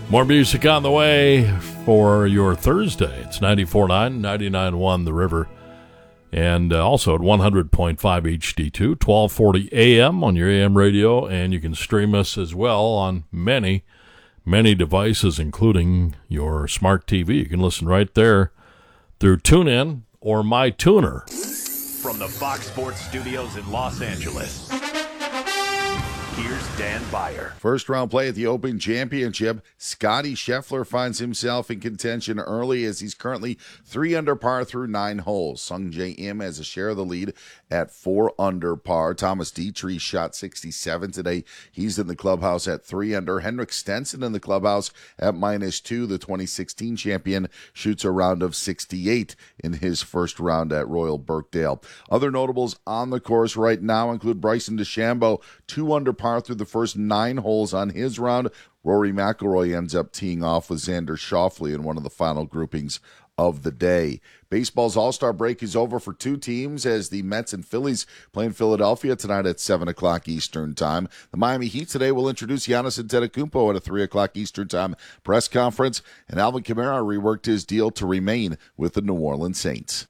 More music on the way for your Thursday. It's 94.9, 99.1 The River, and also at 100.5 HD2, 1240 AM on your AM radio, and you can stream us as well on many devices, including your smart TV. You can listen right there through TuneIn or MyTuner. From the Fox Sports Studios in Los Angeles, here's Dan Beyer. First round play at the Open Championship. Scotty Scheffler finds himself in contention early as he's currently 3 under par through 9 holes. Sung Jae Im has a share of the lead at 4 under par. Thomas Dietrich shot 67 today. He's in the clubhouse at 3 under. Henrik Stenson in the clubhouse at -2. The 2016 champion shoots a round of 68 in his first round at Royal Birkdale. Other notables on the course right now include Bryson DeChambeau, 2 under par through the first 9 holes on his round. Rory McIlroy ends up teeing off with Xander Schauffele in one of the final groupings of the day. Baseball's All-Star break is over for 2 teams as the Mets and Phillies play in Philadelphia tonight at 7 o'clock Eastern Time. The Miami Heat today will introduce Giannis Antetokounmpo at a 3 o'clock Eastern Time press conference, and Alvin Kamara reworked his deal to remain with the New Orleans Saints.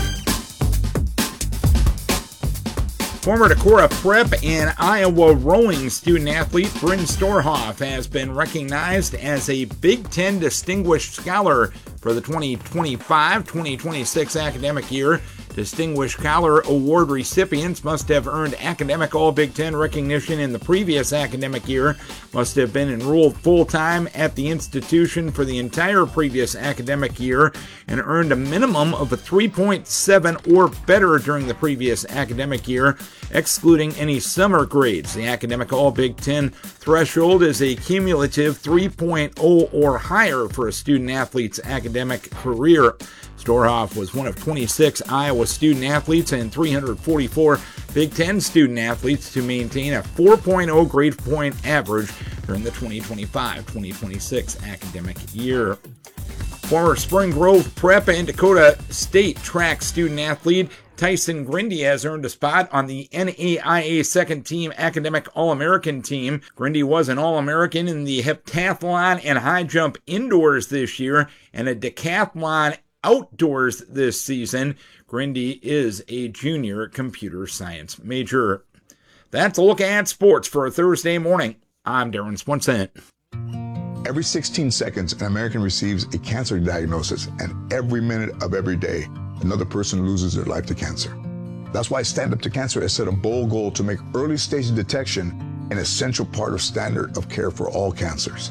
Former Decorah Prep and Iowa rowing student-athlete Bryn Storhoff has been recognized as a Big Ten Distinguished Scholar for the 2025-2026 academic year. Distinguished Scholar Award recipients must have earned academic All-Big Ten recognition in the previous academic year, must have been enrolled full-time at the institution for the entire previous academic year, and earned a minimum of a 3.7 or better during the previous academic year, excluding any summer grades. The academic All-Big Ten threshold is a cumulative 3.0 or higher for a student-athlete's academic career. Storhoff was one of 26 Iowa student-athletes and 344 Big Ten student-athletes to maintain a 4.0 grade point average during the 2025-2026 academic year. Former Spring Grove Prep and Dakota State track student-athlete Tyson Grindy has earned a spot on the NAIA second-team academic All-American team. Grindy was an All-American in the heptathlon and high jump indoors this year and a decathlon outdoors this season. Grindy is a junior computer science major. That's a look at sports for a Thursday morning. I'm Darren Swanson. Every 16 seconds, an American receives a cancer diagnosis, and every minute of every day, another person loses their life to cancer. That's why Stand Up to Cancer has set a bold goal to make early-stage detection an essential part of standard of care for all cancers.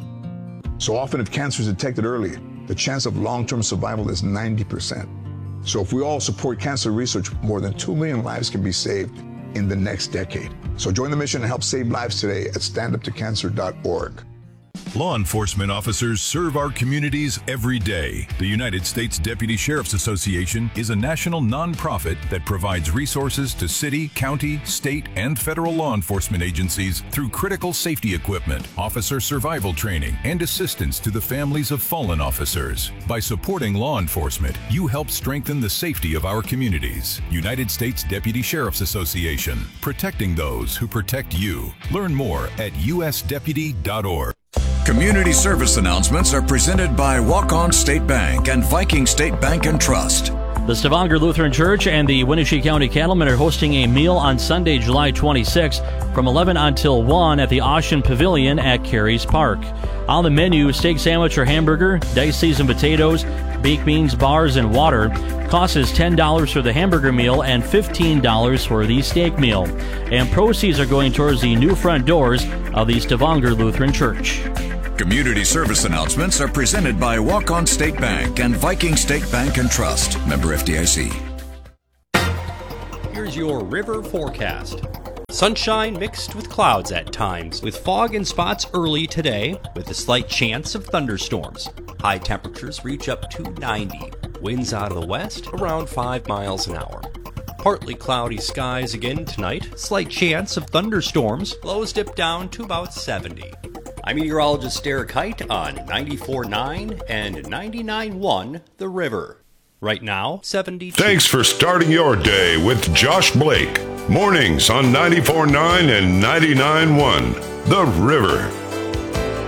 So often, if cancer is detected early, the chance of long-term survival is 90%. So if we all support cancer research, more than 2 million lives can be saved in the next decade. So join the mission and help save lives today at standuptocancer.org. Law enforcement officers serve our communities every day. The United States Deputy Sheriff's Association is a national nonprofit that provides resources to city, county, state, and federal law enforcement agencies through critical safety equipment, officer survival training, and assistance to the families of fallen officers. By supporting law enforcement, you help strengthen the safety of our communities. United States Deputy Sheriff's Association, protecting those who protect you. Learn more at usdeputy.org. Community service announcements are presented by Walk-On State Bank and Viking State Bank and Trust. The Stavanger Lutheran Church and the Wenatchee County Cattlemen are hosting a meal on Sunday, July 26, from 11 until 1 at the Ocean Pavilion at Carey's Park. On the menu, steak sandwich or hamburger, diced seasoned potatoes, baked beans, bars, and water. Cost is $10 for the hamburger meal and $15 for the steak meal. And proceeds are going towards the new front doors of the Stavanger Lutheran Church. Community service announcements are presented by Walk-On State Bank and Viking State Bank and Trust. Member FDIC. Here's your river forecast. Sunshine mixed with clouds at times, with fog and spots early today, with a slight chance of thunderstorms. High temperatures reach up to 90. Winds out of the west around 5 miles an hour. Partly cloudy skies again tonight. Slight chance of thunderstorms. Lows dip down to about 70. I'm meteorologist Derek Height on 94.9 and 99.1 The River. Right now, 72. Thanks for starting your day with Josh Blake. Mornings on 94.9 and 99.1 The River.